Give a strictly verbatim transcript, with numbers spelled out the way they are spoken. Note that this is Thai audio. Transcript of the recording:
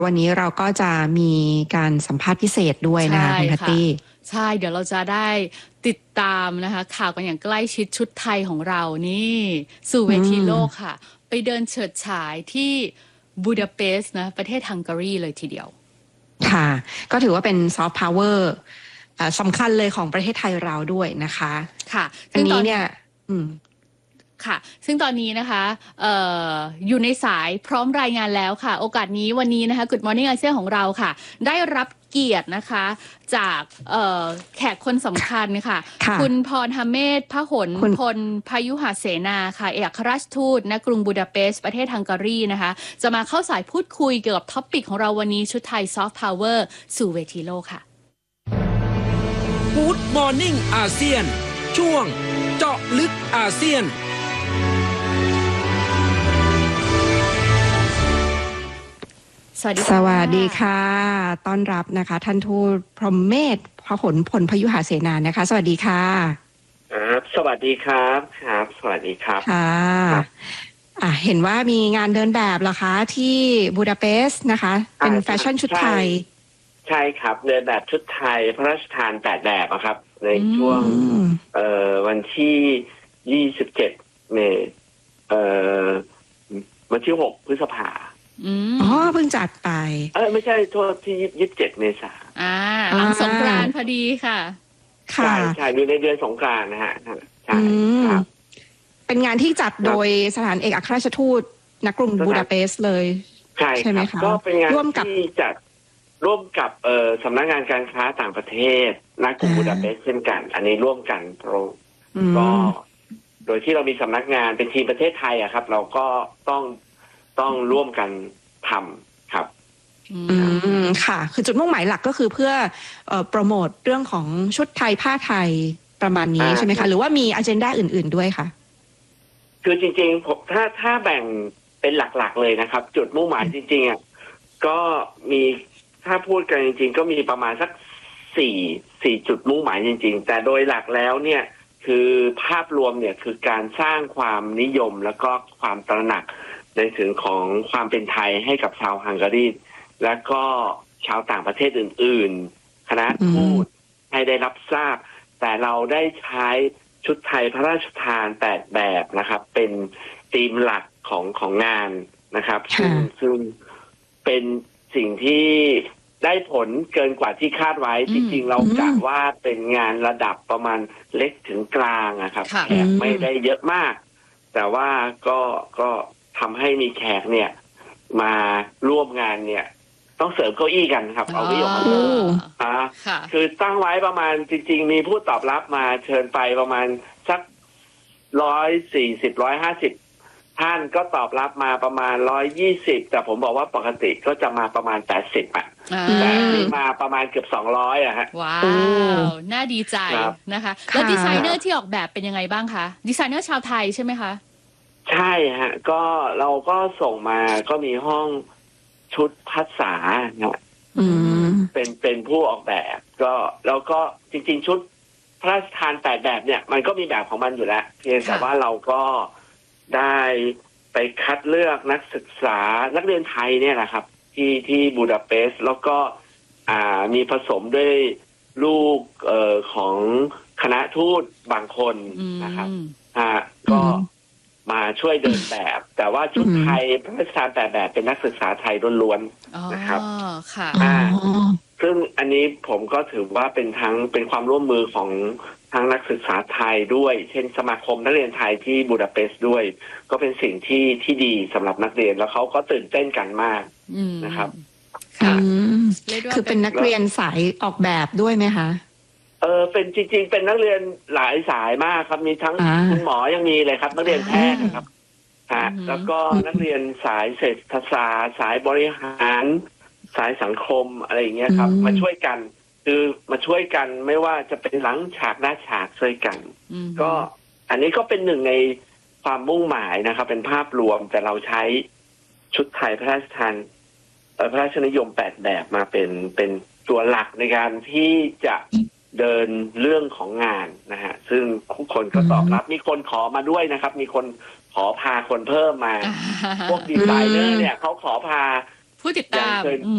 วันนี้เราก็จะมีการสัมภาษณ์พิเศษด้วยนะคะคุณแพตตี้ใช่เดี๋ยวเราจะได้ติดตามนะคะข่าวกันอย่างใกล้ชิดชุดไทยของเรานี่สู่เวทีโลกค่ะไปเดินเฉิดฉายที่บูดาเปสต์นะประเทศฮังการีเลยทีเดียวค่ะก็ถือว่าเป็นซอฟต์พาวเวอร์สำคัญเลยของประเทศไทยเราด้วยนะคะค่ะอันนี้เนี่ยอืมค่ะซึ่งตอนนี้นะคะอออยู่ในสายพร้อมรายงานแล้วค่ะโอกาสนี้วันนี้นะคะ Good Morning อาเซียนของเราค่ะได้รับเกียรตินะคะจากแขกคนสำคัญค่ะคุณพรหเมธพหลพลพยุหเสนาค่ะเอกอัครราชทูตณกรุงบูดาเปสต์ประเทศฮังการีนะคะจะมาเข้าสายพูดคุยเกี่ยวกับท็อปิกของเราวันนี้ชุดไทยซอฟต์พาวเวอร์สู่เวทีโลกค่ะ Good Morning อาเซียนช่วงเจาะลึกอาเซียนสวัสดีสวัสดีค่ะต้อนรับนะคะท่านทูตพรหมเมธพหลพลพยุหเสนานะคะสวัสดีค่ะครับสวัสดีครับครับสวัสดีครับค่ะอ่ะเห็นว่ามีงานเดินแบบเหรอคะที่บูดาเปสต์นะคะเป็นแฟชั่นชุดไทยใช่ครับเดินแบบชุดไทยพระราชทานแปดแบบครับในช่วงเอ่อวันที่ยี่สิบเจ็ดเมษเอ่อวันที่หกพฤษภาอ๋อเพิ่งจัดไปเออไม่ใช่โทษที่ยี่สิบเจ็ดเมษาอ่าหลังสงกรานต์พอดีค่ะใช่ใช่อยู่ในเดือนสงกรานต์นะฮะใช่ครับเป็นงานที่จัดโดยสถานเอกอัครราชทูตณกรุงบูดาเปสต์เลยใช่ใช่ไหมคะก็เป็นงานที่จัดร่วมกับเอ่อสำนักงานการค้าต่างประเทศณกรุงบูดาเปสต์เช่นกันอันนี้ร่วมกันตรงก็โดยที่เรามีสำนักงานเป็นทีมประเทศไทยอะครับเราก็ต้องต้องร่วมกันทำครับอืมค่ะคือจุดมุ่งหมายหลักก็คือเพื่อเอ่อโปรโมทเรื่องของชุดไทยผ้าไทยประมาณนี้ใช่ไหมคะหรือว่ามีอเจนดาอื่นๆด้วยคะคือจริงๆผมถ้าถ้าแบ่งเป็นหลักๆเลยนะครับจุดมุ่งหมายจริงๆอ่ะก็มีถ้าพูดกันจริงๆก็มีประมาณสักสี่สี่จุดมุ่งหมายจริงๆแต่โดยหลักแล้วเนี่ยคือภาพรวมเนี่ยคือการสร้างความนิยมแล้วก็ความตระหนักในถึงของความเป็นไทยให้กับชาวฮังการีและก็ชาวต่างประเทศอื่นๆคณะทูตให้ได้รับทราบแต่เราได้ใช้ชุดไทยพระราชทานแปดแบบนะครับเป็นธีมหลักของของงานนะครับซึ่งซึ่งเป็นสิ่งที่ได้ผลเกินกว่าที่คาดไว้จริงๆเรากะว่าเป็นงานระดับประมาณเล็กถึงกลางนะครับแขกไม่ได้เยอะมากแต่ว่าก็ก็ทำให้มีแขกเนี่ยมาร่วมงานเนี่ยต้องเสริมเก้าอี้กันครับเอาไม่ยกมาเสริมอ่าคือตั้งไว้ประมาณจริงๆมีผู้ตอบรับมาเชิญไปประมาณสักร้อยสี่สิบร้อยห้าสิบท่านก็ตอบรับมาประมาณร้อยยี่สิบแต่ผมบอกว่าปกติก็จะมาประมาณแปดสิบอ่ะแต่ที่มาประมาณเกือบสองร้อยอ่ะฮะว้าวน่าดีใจนะคะแล้วดีไซเนอร์ที่ออกแบบเป็นยังไงบ้างคะดีไซเนอร์ชาวไทยใช่ไหมคะใช่ฮะก็เราก็ส่งมาก็มีห้องชุดภาษาเนี่ยเป็นเป็นผู้ออกแบบก็แล้วก็จริงๆชุดพระราชทานแปดแบบเนี่ยมันก็มีแบบของมันอยู่แล้วเพียงแต่ว่าเราก็ได้ไปคัดเลือกนักศึกษานักเรียนไทยเนี่ยแหละครับที่ที่บูดาเปสต์แล้วก็อ่ามีผสมด้วยลูกเอ่อของคณะทูตบางคนนะครับอ่าก็มาช่วยเดินแบบแต่ว่าชุดไทยพระราชทานแต่แบบเป็นนักศึกษาไทยล้วนๆนะครับค่ะซึ่งอันนี้ผมก็ถือว่าเป็นทั้งเป็นความร่วมมือของทั้งนักศึกษาไทยด้วยเช่นสมาคมนักเรียนไทยที่บูดาเปสต์ด้วยก็เป็นสิ่งที่ที่ดีสำหรับนักเรียนแล้วเขาก็ตื่นเต้นกันมากนะครับคือเป็นนักเรียนสายออกแบบด้วยไหมคะเออเป็นจริงๆเป็นนักเรียนหลายสายมากครับมีทั้งคุณหมอยังมีเลยครับนักเรียนแพทย์นะครับฮะแล้วก็นักเรียนสายเศรษฐศาสตร์สายบริหารสายสังคมอะไรอย่างเงี้ยครับมาช่วยกันคือมาช่วยกันไม่ว่าจะเป็นหลังฉากหน้าฉากช่วยกันก็อันนี้ก็เป็นหนึ่งในความมุ่งหมายนะครับเป็นภาพรวมแต่เราใช้ชุดไทยพระราชทานพระราชนิยมแปดแบบมาเป็นเป็นตัวหลักในการที่จะเดินเรื่องของงานนะฮะซึ่งทุกคนก็ตอบรับมีคนขอมาด้วยนะครับมีคนขอพาคนเพิ่มมาพวกดีไซเนอร์เนี่ยเขาขอพาผู้ติดตาม